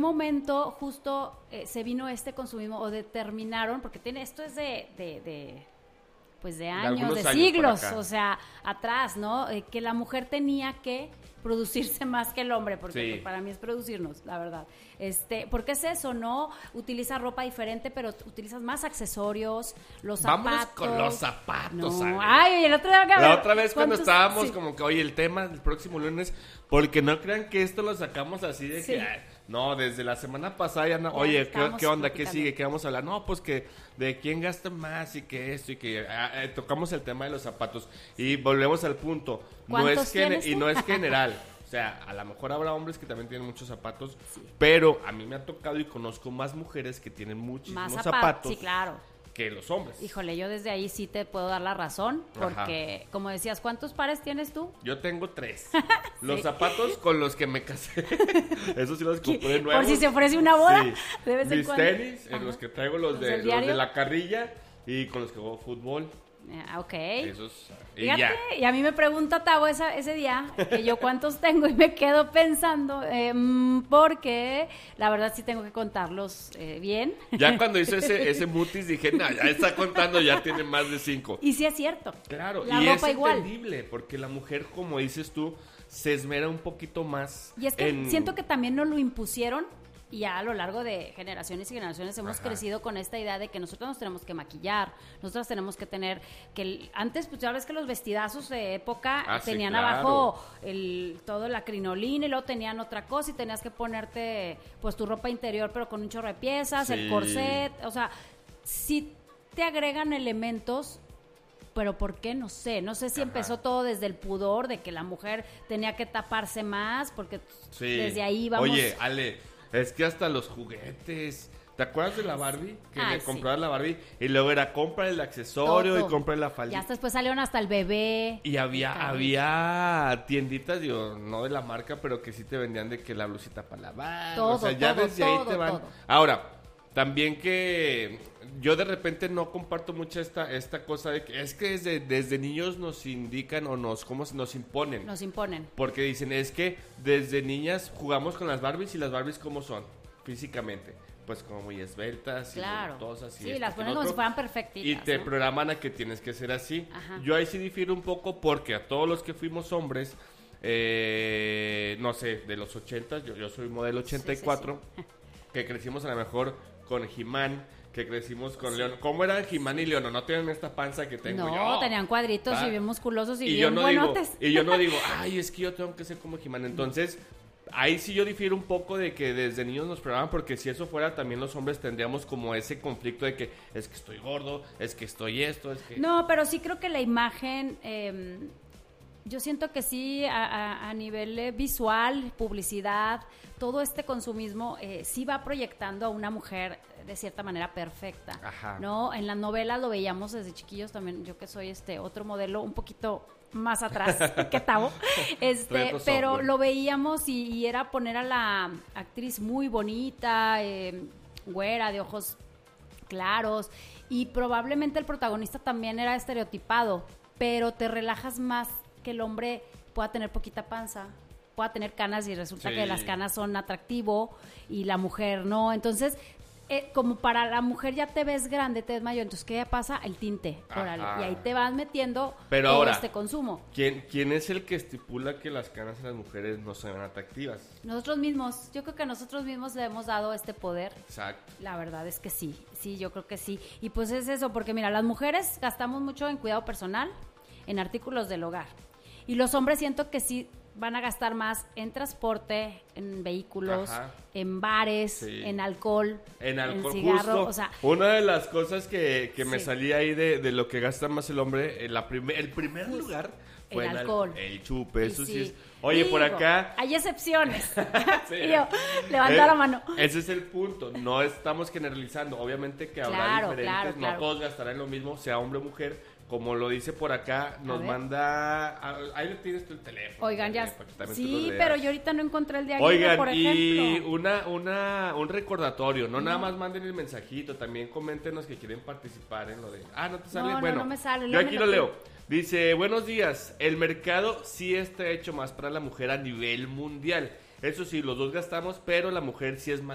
momento justo se vino este consumismo o determinaron, porque esto es pues de años, de siglos, o sea, atrás, ¿no? Que la mujer tenía que producirse más que el hombre, porque pues, para mí es producirnos, la verdad. Porque es eso, ¿no? Utilizas ropa diferente, pero utilizas más accesorios, los zapatos. Vámonos con los zapatos. No. Ay, la otra vez cuando estábamos como que, oye, el tema del próximo lunes, porque no crean que esto lo sacamos así de que... Ay, no, desde la semana pasada ya no. Oye, ¿qué onda? ¿Qué sigue? ¿Qué vamos a hablar? No, pues que de quién gasta más y que esto y que tocamos el tema de los zapatos y volvemos al punto. No es general. O sea, a lo mejor habrá hombres que también tienen muchos zapatos, pero a mí me ha tocado y conozco más mujeres que tienen muchísimos zapatos. Sí, claro. Que los hombres. Híjole, yo desde ahí sí te puedo dar la razón, porque como decías, ¿cuántos pares tienes tú? Yo tengo 3. Los zapatos con los que me casé, esos sí los compré nuevos. Por si se ofrece una boda, de vez en cuando. Mis tenis, en los que traigo los de la carrilla y con los que juego fútbol. Ok. Esos, Fíjate, ya. Y a mí me pregunta Tavo ese día que yo cuántos tengo y me quedo pensando porque la verdad sí tengo que contarlos bien. Ya cuando hizo ese mutis dije, no, ya está contando, ya tiene más de 5. Y sí es cierto. Claro, la y ropa es igual. entendible porque la mujer, como dices tú, se esmera un poquito más. Y es que siento que también nos lo impusieron. Y ya a lo largo de generaciones y generaciones hemos crecido con esta idea de que nosotros nos tenemos que maquillar, nosotros tenemos que tener, antes pues ya ves que los vestidazos de época tenían abajo todo la crinolina y luego tenían otra cosa y tenías que ponerte pues tu ropa interior pero con un chorro de piezas, el corset, o sea, sí te agregan elementos. Pero ¿por qué? No sé si empezó todo desde el pudor de que la mujer tenía que taparse más, porque desde ahí vamos. Oye, Ale, es que hasta los juguetes. ¿Te acuerdas de la Barbie? Que le comprabas la Barbie y luego era compra el accesorio y compra la faldita. Ya hasta después salieron hasta el bebé. Y había tienditas, digo, no de la marca, pero que sí te vendían de que la blusita para lavar. O sea, ya desde ahí te van. Todo. Ahora, también que yo de repente no comparto mucho esta cosa de que es que desde niños nos indican o nos imponen. Nos imponen. Porque dicen, es que desde niñas jugamos con las Barbies y las Barbies ¿cómo son? Físicamente. Pues como muy esbeltas y voluptuosas. Sí, las ponen como si fueran perfectitas. Y te programan a que tienes que ser así. Ajá. Yo ahí sí difiero un poco porque a todos los que fuimos hombres, no sé, de los 80, yo soy modelo 84, que crecimos a lo mejor con He-Man, que crecimos con León. ¿Cómo eran He-Man y León? No tienen esta panza que tengo yo. No, tenían cuadritos y bien musculosos y bien buenotes. Y yo no digo, ay, es que yo tengo que ser como He-Man. Entonces, ahí sí yo difiero un poco de que desde niños nos programaban, porque si eso fuera, también los hombres tendríamos como ese conflicto de que es que estoy gordo, es que estoy esto, es que... No, pero sí creo que la imagen... yo siento que sí, a nivel visual, publicidad, todo este consumismo sí va proyectando a una mujer de cierta manera perfecta. Ajá. ¿No? En las novelas lo veíamos desde chiquillos también, yo que soy otro modelo un poquito más atrás que Tavo, pero lo veíamos y era poner a la actriz muy bonita, güera, de ojos claros, y probablemente el protagonista también era estereotipado, pero te relajas más que el hombre pueda tener poquita panza, pueda tener canas y resulta que las canas son atractivo y la mujer no. Entonces, como para la mujer ya te ves grande, te ves mayor, entonces ¿qué pasa? El tinte, órale, y ahí te vas metiendo pero todo ahora, este consumo. ¿Quién es el que estipula que las canas en las mujeres no sean atractivas? Nosotros mismos, yo creo que nosotros mismos le hemos dado este poder. Exacto. La verdad es que sí, yo creo que sí. Y pues es eso, porque mira, las mujeres gastamos mucho en cuidado personal, en artículos del hogar. Y los hombres siento que sí van a gastar más en transporte, en vehículos, en bares, en alcohol, en cigarro. Justo, o sea, una de las cosas que me salía ahí de lo que gasta más el hombre, el primer lugar fue el alcohol. El chupe, eso sí es. Oye, por acá... Hay excepciones. Y yo, levanta la mano. Ese es el punto, no estamos generalizando. Obviamente que habrá diferentes, no todos gastarán lo mismo, sea hombre o mujer. Como lo dice por acá, nos manda... Ahí le tienes tú el teléfono. Oigan, ya... Sí, pero yo ahorita no encontré el de Aguirre, Oigan, por ejemplo. y un recordatorio. No nada más manden el mensajito. También coméntenos que quieren participar en lo de... ¿no te sale? Bueno, no me sale. Yo aquí lo leo. Dice, buenos días. El mercado sí está hecho más para la mujer a nivel mundial. Eso sí, los dos gastamos, pero la mujer sí es más